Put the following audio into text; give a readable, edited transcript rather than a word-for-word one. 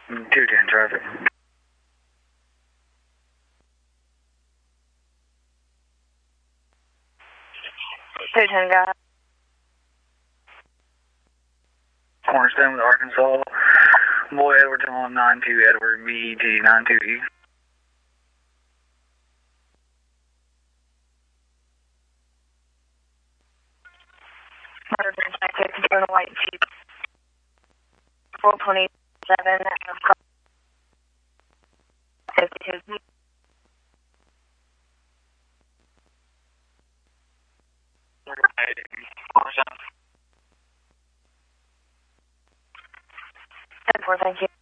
210 traffic. 210 guy. Cornerstone with Arkansas. Boy Edward on 92 Edward, BET 92E. Control white Jeep. 427 52. Cornerstone. 10-4, thank you.